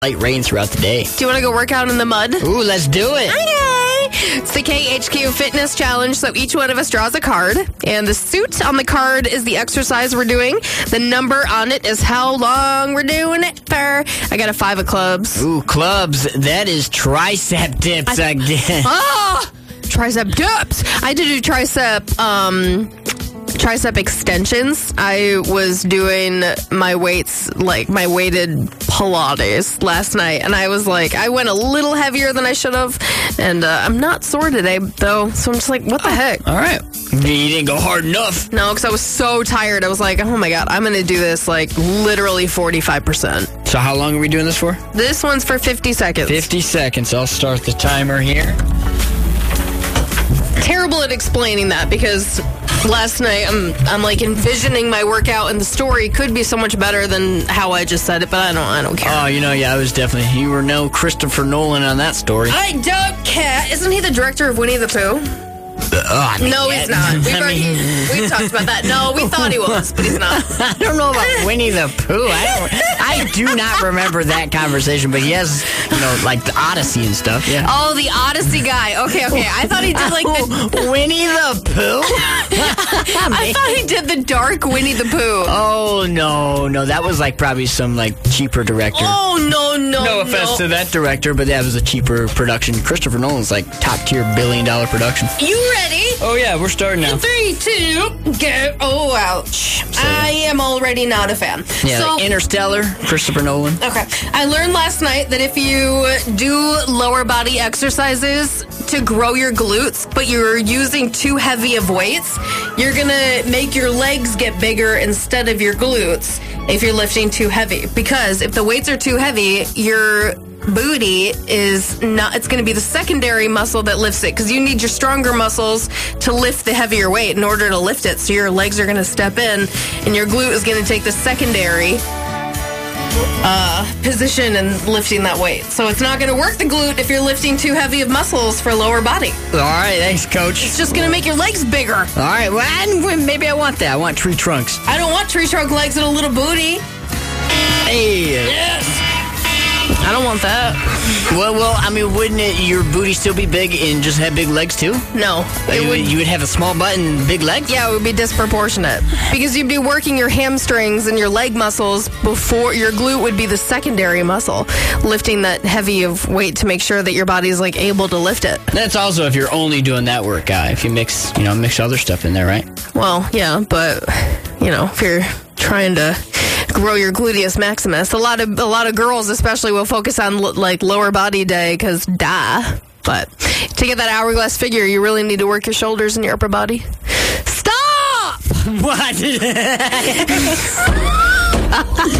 light rain throughout the day. Do you want to go work out in the mud? Ooh, let's do it. Okay. It's the KHQ Fitness Challenge. So each one of us draws a card, and the suit on the card is the exercise we're doing. The number on it is how long we're doing it for. I got a 5 of clubs. Ooh, clubs. That is tricep dips again. Tricep dips. I had to do tricep extensions. I was doing my weights, like my weighted Pilates last night, and I was like, I went a little heavier than I should have, and I'm not sore today, though, so I'm just like, what the heck? All right. You didn't go hard enough. No, because I was so tired. I was like, oh my God, I'm going to do this like literally 45%. So how long are we doing this for? This one's for 50 seconds. 50 seconds. I'll start the timer here. Terrible at explaining that because last night I'm like envisioning my workout, and the story could be so much better than how I just said it, but I don't care. Oh, I was definitely, you were no Christopher Nolan on that story. I don't care. Isn't he the director of Winnie the Pooh? No, he's not. We've talked about that. No, we thought he was, but he's not. I don't know about Winnie the Pooh. I do not remember that conversation, but he has, like the Odyssey and stuff. Yeah. Oh, the Odyssey guy. Okay. I thought he did like the Winnie the Pooh. I thought he did the dark Winnie the Pooh. Oh no, that was like probably some like cheaper director. Oh no. No offense to that director, but that was a cheaper production. Christopher Nolan's like top tier $1 billion production. You ready? Oh yeah, we're starting now. 3, 2, go. Oh ouch! I am already not a fan. Yeah, so, like Interstellar, Christopher Nolan. Okay, I learned last night that if you do lower body exercises to grow your glutes, but you're using too heavy of weights, you're gonna make your legs get bigger instead of your glutes if you're lifting too heavy. Because if the weights are too heavy, your booty is not, it's going to be the secondary muscle that lifts it, because you need your stronger muscles to lift the heavier weight in order to lift it. So your legs are going to step in, and your glute is going to take the secondary position in lifting that weight. So it's not going to work the glute if you're lifting too heavy of muscles for lower body. All right, thanks, coach. It's just going to make your legs bigger. All right, well, maybe I want that. I want tree trunks. I don't want tree trunk legs and a little booty. Hey. Yes. I don't want that. Well, I mean, wouldn't your booty still be big and just have big legs too? No. You would have a small butt and big legs? Yeah, it would be disproportionate. Because you'd be working your hamstrings and your leg muscles before your glute would be the secondary muscle, lifting that heavy of weight to make sure that your body's like able to lift it. That's also if you're only doing that workout. If you mix other stuff in there, right? Well, yeah, but if you're trying to grow your gluteus maximus, a lot of girls especially will focus on like lower body day because but to get that hourglass figure, you really need to work your shoulders and your upper body. Stop! What? Did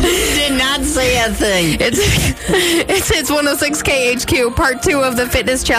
not say a thing. It's 106 KHQ, part 2 of the fitness challenge.